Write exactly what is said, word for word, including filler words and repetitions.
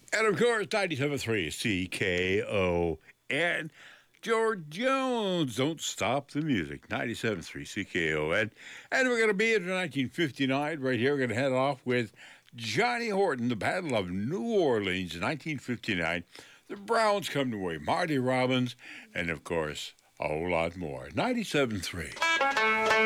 And of course, ninety-seven point three C K O N. George Jones, Don't Stop the Music, ninety-seven point three C K O N. And we're going to be in nineteen fifty-nine. Right here, we're going to head off with Johnny Horton, the Battle of New Orleans, nineteen fifty-nine. The Browns come to away, Marty Robbins, and of course, a whole lot more. ninety-seven point three.